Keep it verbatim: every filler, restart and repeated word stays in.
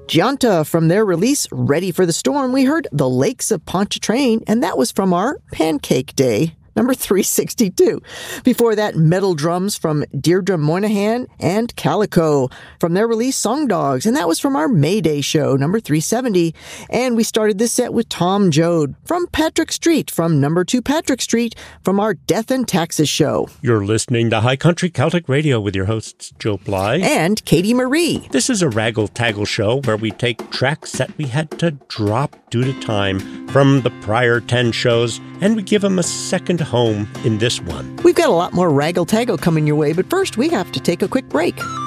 Giunta, from their release, Ready for the Storm, we heard The Lakes of Pontchartrain, and that was from our Pancake Day, number three sixty-two. Before that, Metal Drums from Deirdre Moynihan and Calico from their release Song Dogs, and that was from our May Day show, number three seventy. And we started this set with Tom Joad from Patrick Street, from number two Patrick Street, from our Death and Taxes show. You're listening to High Country Celtic Radio with your hosts Joe Bly and Katie Marie. This is a raggle-taggle show where we take tracks that we had to drop due to time from the prior ten shows, and we give them a second home in this one. We've got a lot more raggle-taggle coming your way, but first we have to take a quick break.